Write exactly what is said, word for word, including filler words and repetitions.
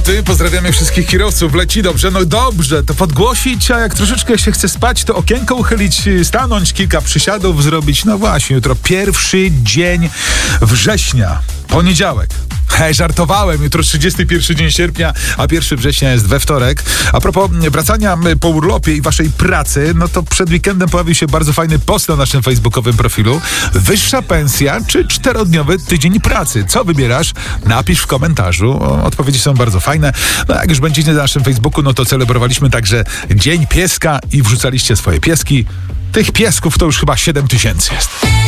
roboty. Pozdrawiamy wszystkich kierowców. Leci dobrze, no dobrze, to podgłosić, a jak troszeczkę się chce spać, to okienko uchylić, stanąć, kilka przysiadów zrobić. No właśnie, jutro pierwszy dzień września, poniedziałek. Hej, żartowałem, jutro trzydziesty pierwszy dzień sierpnia, a pierwszego września jest we wtorek. A propos wracania po urlopie i waszej pracy, no to przed weekendem pojawił się bardzo fajny post na naszym facebookowym profilu. Wyższa pensja czy czterodniowy tydzień pracy? Co wybierasz? Napisz w komentarzu. O, odpowiedzi są bardzo fajne. No jak już będziecie na naszym Facebooku, no to celebrowaliśmy także Dzień Pieska i wrzucaliście swoje pieski. Tych piesków to już chyba siedem tysięcy jest.